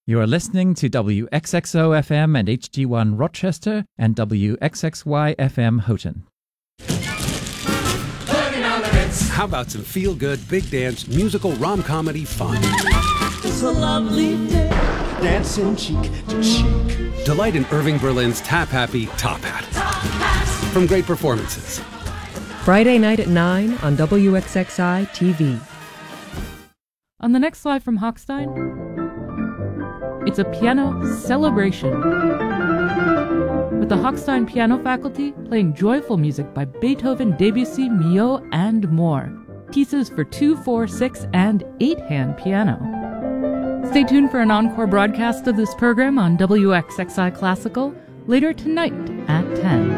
You are listening to WXXO FM and HD1 Rochester and WXXY FM Houghton. How about some feel-good, big dance, musical rom-comedy fun? It's a lovely day, dancing cheek to cheek. Delight in Irving Berlin's tap-happy Top Hat. From great performances. Friday night at 9 on WXXI TV. On the next Live from Hochstein, it's a piano celebration with the Hochstein Piano Faculty playing joyful music by Beethoven, Debussy, Milhaud, and more. Pieces for 2, 4, 6, and 8-hand piano. Stay tuned for an encore broadcast of this program on WXXI Classical later tonight at 10.